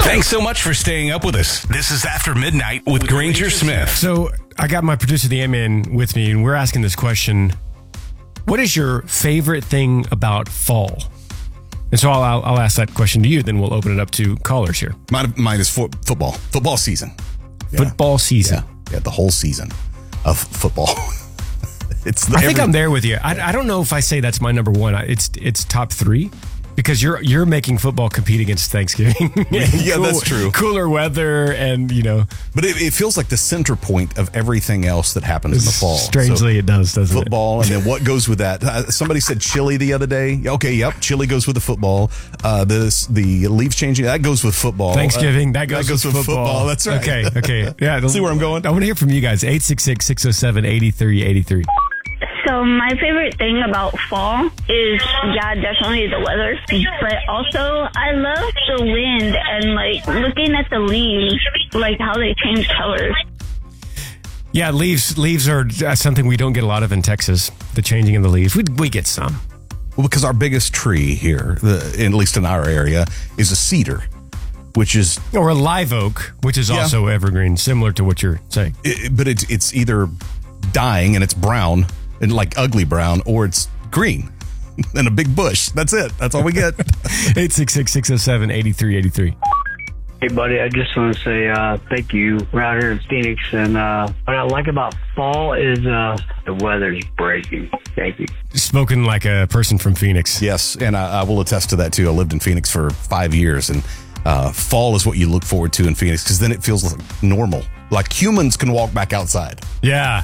Thanks so much for staying up with us. This is After Midnight with Granger Smith. So I got my producer, the M-Man, with me, and we're asking this question. What is your favorite thing about fall? And so I'll ask that question to you, then we'll open it up to callers here. Mine is football. Football season. Yeah. Football season. Yeah, the whole season of football. I think I'm there with you. I don't know if I say that's my number one. It's top three. Because you're making football compete against Thanksgiving. Yeah, that's true. Cooler weather and, But it feels like the center point of everything else that happens in the fall. Strangely, it does, doesn't it? Football, and then what goes with that? Somebody said chili the other day. Okay, yep, chili goes with the football. The leaves changing, that goes with football. Thanksgiving, that goes with football. That's right. Okay. Yeah, see where I'm going? I want to hear from you guys. 866-607-8383. So my favorite thing about fall is, definitely the weather. But also, I love the wind and, looking at the leaves, how they change colors. Yeah, leaves are something we don't get a lot of in Texas, the changing of the leaves. We get some. Well, because our biggest tree here, at least in our area, is a cedar, which is... Or a live oak, which is also evergreen, similar to what you're saying. But it's either dying and it's brown, and ugly brown, or it's green and a big bush. That's it. That's all we get. 866-607-8383. Hey, buddy, I just want to say thank you. We're out here in Phoenix, and what I like about fall is the weather's breaking. Thank you. Spoken like a person from Phoenix. Yes, and I will attest to that, too. I lived in Phoenix for 5 years, and fall is what you look forward to in Phoenix, because then it feels like normal. Like humans can walk back outside. Yeah.